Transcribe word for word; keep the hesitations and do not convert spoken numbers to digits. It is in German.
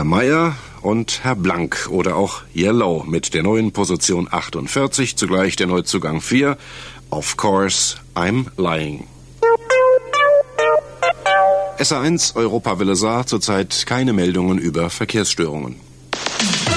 Herr Meyer und Herr Blank oder auch Yellow mit der neuen Position achtundvierzig, zugleich der Neuzugang vier, Of Course I'm Lying. S A eins Europawelle Saar, zurzeit keine Meldungen über Verkehrsstörungen.